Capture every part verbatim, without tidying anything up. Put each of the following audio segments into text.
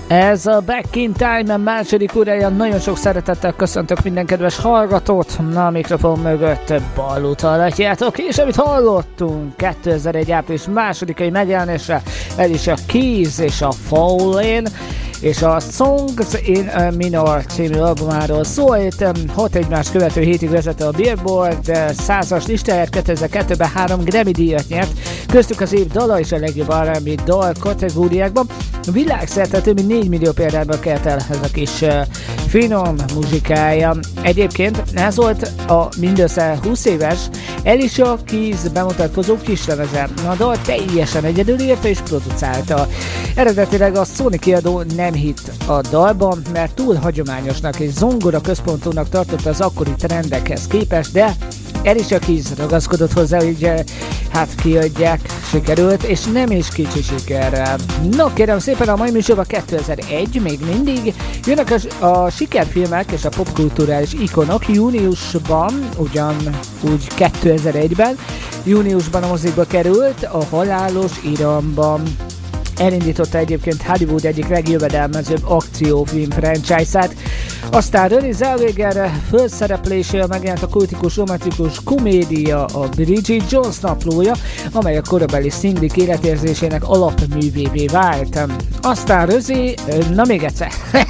Ez a Back in Time második órája, nagyon sok szeretettel köszöntök minden kedves hallgatót, na a mikrofon mögött Ballut hallatjátok, és amit hallottunk kétezer-egy április másodikai megjelenésre, ez is a Keys és a Fallen, és a Songs in a Minor című albumáról szól. Itt hat egymást követő hétig vezette a Billboard százas listáját, kétezer-kettőben három Grammy díjat nyert, köztük az év dala és a legjobb er end bé dal kategóriákban. Világszerte több mint négy millió példányban kelt el ez a kis uh, finom muzsikája. Egyébként ez volt a mindössze húsz éves Alicia Keys bemutatkozó kislemeze. A dal teljesen egyedül írta és producálta. Eredetileg a Sony kiadó nem hitt a dalban, mert túl hagyományosnak és zongora központúnak tartotta az akkori trendekhez képest, de Alicia Keys ragaszkodott hozzá, hogy hát kiadják, sikerült, és nem is kicsi sikerrel. No, kérem szépen, a mai műsorban kétezer-egy, még mindig jönnek a, a sikerfilmek és a popkulturális ikonok júniusban, ugyan úgy kétezer-egyben, júniusban a mozikba került a Halálos Iramban. Elindította egyébként Hollywood egyik legjövedelmezőbb akciófilm franchise-át. Aztán Renée Zellweger főszereplésével megjelent a kultikus romantikus komédia a Bridget Jones naplója, amely a korabeli szinglik életérzésének alapművévé vált. Aztán Rosé, na még egyszer,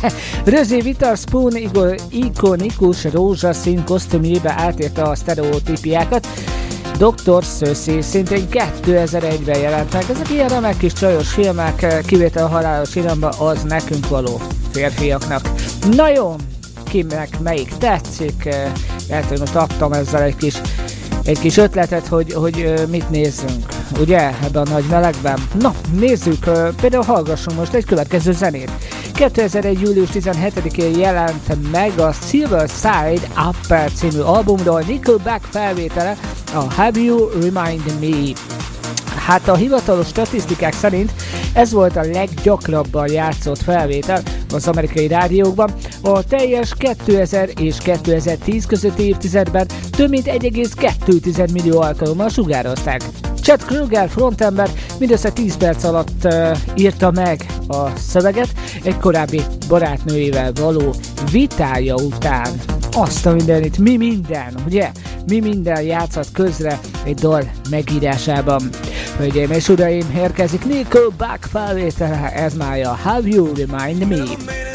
Rosé Witherspoon ikonikus rózsaszín kosztümjébe átírta a sztereotípiákat. doktor Szöszi szintén kétezer-egyben jelent meg. Ezek ilyen remek kis csajos filmek, kivétel a Halálos Iramba, az nekünk való férfiaknak. Na jó, kinek melyik tetszik? Lehet, hogy most adtam ezzel egy kis, egy kis ötletet, hogy, hogy mit nézzünk, ugye, ebben a nagy melegben. Na, nézzük, például hallgassunk most egy következő zenét. kétezer-egy. július tizenhetedikén jelent meg a Silver Side Up című albumról Nickelback felvétele, a Have You Remind Me. Hát a hivatalos statisztikák szerint ez volt a leggyakrabban játszott felvétel az amerikai rádiókban. A teljes kétezer és kétezer-tíz közötti évtizedben több mint egy egész kettő millió alkalommal sugározták. Chad Kroeger frontember mindössze tíz perc alatt uh, írta meg a szöveget egy korábbi barátnőjével való vitája után. Azt a mindenit, mi minden, ugye? Mi minden játszott közre egy dal megírásában. Hölgyeim és uraim, érkezik Nickelback felvétele, ez már a Have You Remind Me.